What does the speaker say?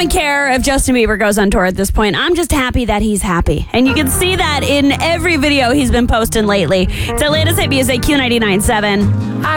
care if Justin Bieber goes on tour at this point. I'm just happy that he's happy. And you can see that in every video he's been posting lately. It's Atlanta's hit music, Q99.7.